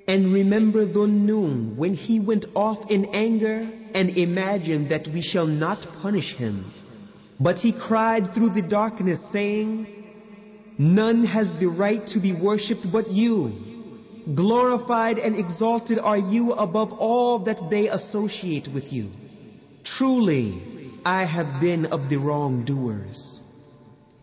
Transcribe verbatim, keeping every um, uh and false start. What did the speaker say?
And remember Dhunnun when he went off in anger and imagined that we shall not punish him. But he cried through the darkness saying, "None has the right to be worshipped but you. Glorified and exalted are you above all that they associate with you. Truly, I have been of the wrongdoers."